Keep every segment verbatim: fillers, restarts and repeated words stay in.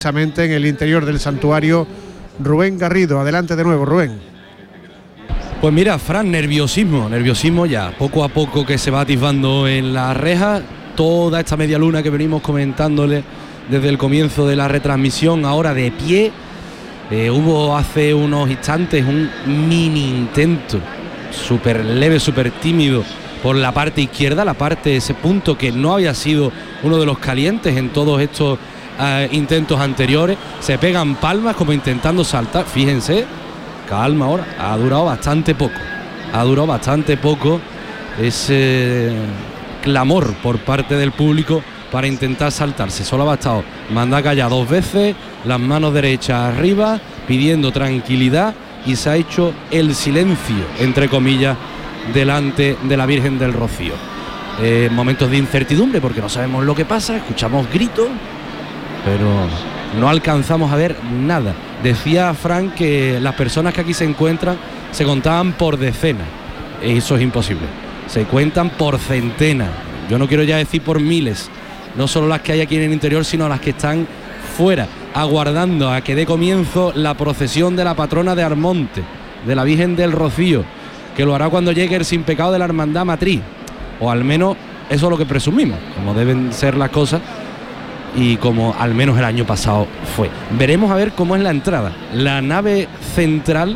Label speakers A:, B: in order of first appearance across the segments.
A: precisamente en el interior del santuario. Rubén Garrido, adelante de nuevo, Rubén.
B: Pues mira, Fran, nerviosismo, nerviosismo ya, poco a poco que se va atisbando en la reja, toda esta media luna que venimos comentándole desde el comienzo de la retransmisión, ahora de pie. Eh, hubo hace unos instantes un mini intento, súper leve, súper tímido, por la parte izquierda, la parte, ese punto que no había sido uno de los calientes en todos estos uh, intentos anteriores. Se pegan palmas como intentando saltar, fíjense. Calma ahora, ha durado bastante poco, ha durado bastante poco ese clamor por parte del público para intentar saltarse. Solo ha bastado mandar callar dos veces, las manos derechas arriba, pidiendo tranquilidad, y se ha hecho el silencio, entre comillas, delante de la Virgen del Rocío. Eh, momentos de incertidumbre porque no sabemos lo que pasa, escuchamos gritos, pero no alcanzamos a ver nada. Decía Frank que las personas que aquí se encuentran se contaban por decenas. Eso es imposible. Se cuentan por centenas. Yo no quiero ya decir por miles. No solo las que hay aquí en el interior, sino las que están fuera, aguardando a que dé comienzo la procesión de la patrona de Armonte, de la Virgen del Rocío, que lo hará cuando llegue el sin pecado de la Hermandad Matriz. O al menos eso es lo que presumimos, como deben ser las cosas. Y como al menos el año pasado fue. Veremos a ver cómo es la entrada. La nave central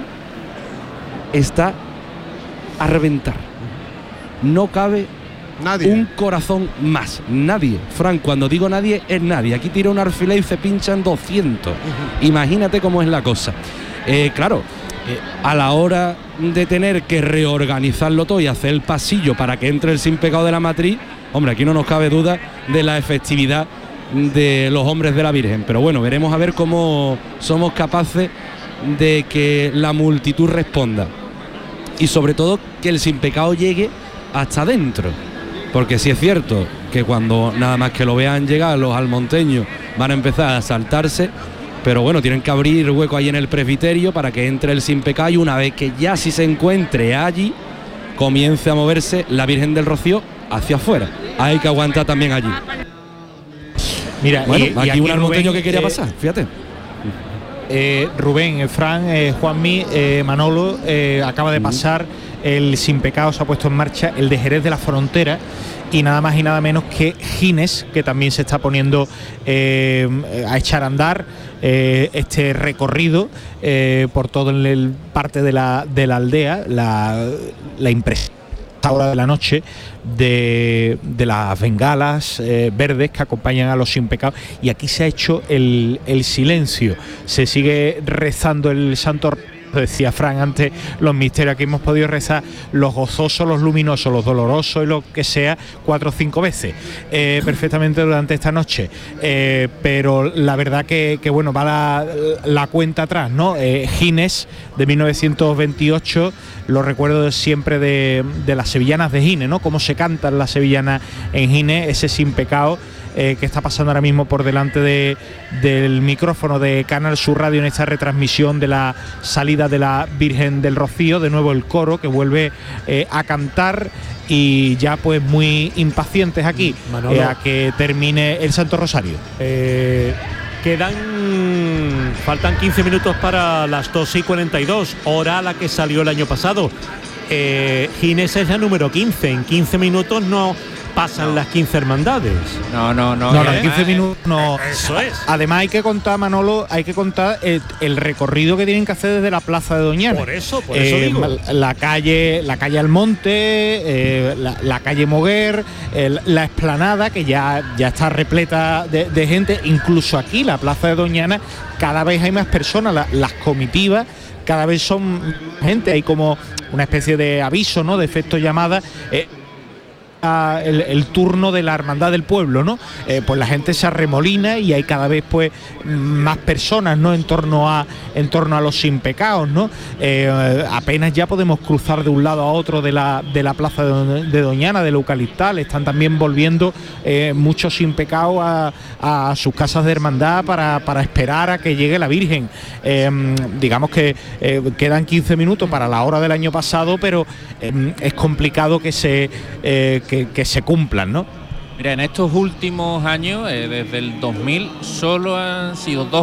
B: está a reventar. No cabe nadie. Un corazón más. Nadie. Frank, cuando digo nadie, es nadie. Aquí tira un alfiler y se pinchan doscientos. Uh-huh. Imagínate cómo es la cosa. Eh, claro, eh, a la hora de tener que reorganizarlo todo y hacer el pasillo para que entre el sin pecado de la Matriz, hombre, aquí no nos cabe duda de la efectividad de los hombres de la Virgen, pero bueno, veremos a ver cómo somos capaces de que la multitud responda y sobre todo que el sin pecado llegue hasta adentro, porque sí es cierto que cuando nada más que lo vean llegar los almonteños van a empezar a saltarse, pero bueno, tienen que abrir hueco ahí en el presbiterio para que entre el sin pecado, y una vez que ya sí se encuentre allí, comience a moverse la Virgen del Rocío hacia afuera. Hay que aguantar también allí.
C: Mira,
B: bueno,
C: y,
B: aquí, y aquí un almonteño que quería eh, pasar, fíjate.
C: Eh, Rubén, Fran, eh, Juanmi, eh, Manolo, eh, acaba de pasar el sin pecado, se ha puesto en marcha el de Jerez de la Frontera, y nada más y nada menos que Gines, que también se está poniendo eh, a echar a andar eh, este recorrido eh, por todo el, el parte de la, de la aldea, la, la impresión hora de la noche de, de las bengalas eh, verdes que acompañan a los sin pecado, y aquí se ha hecho el, el silencio, se sigue rezando el santo. Decía Fran antes, los misterios que hemos podido rezar, los gozosos, los luminosos, los dolorosos y lo que sea, cuatro o cinco veces eh, perfectamente durante esta noche, eh, pero la verdad que, que bueno, va la, la cuenta atrás, ¿no? Eh, Gines de mil novecientos veintiocho, lo recuerdo siempre de, de las sevillanas de Gines, ¿no? Cómo se cantan las sevillanas en Gines, ese sin pecado Eh, que está pasando ahora mismo por delante de, del micrófono de Canal Sur Radio en esta retransmisión de la salida de la Virgen del Rocío. De nuevo el coro que vuelve eh, a cantar, y ya pues muy impacientes aquí eh, a que termine el Santo Rosario.
D: Eh, quedan faltan quince minutos para las dos y cuarenta y dos, hora a la que salió el año pasado. eh, Gines es la número quince, en quince minutos no pasan no. las quince hermandades.
C: No, no, no. No, los quince minutos no. Eso es. Además hay que contar, Manolo, hay que contar el, el recorrido que tienen que hacer desde la Plaza de Doñana.
D: Por eso, por eso
C: eh,
D: digo.
C: La calle, la calle Almonte, eh, la, la calle Moguer, el, la explanada, que ya, ya está repleta de, de gente. Incluso aquí, la Plaza de Doñana, cada vez hay más personas. La, las comitivas cada vez son gente. Hay como una especie de aviso, ¿no? De efecto llamada. Eh, El, el turno de la hermandad del pueblo, ¿no? Eh, pues la gente se arremolina y hay cada vez pues más personas, ¿no? En torno a en torno a los sin pecados, ¿no? Eh, apenas ya podemos cruzar de un lado a otro de la de la plaza de, de Doñana, del Eucaliptal. Están también volviendo eh, muchos sin pecados a, a sus casas de hermandad para, para esperar a que llegue la Virgen. Eh, digamos que eh, quedan quince minutos para la hora del año pasado, pero eh, es complicado que se eh, que Que, que se cumplan, ¿no?
E: Mira, en estos últimos años, eh, desde el dos mil, solo han sido dos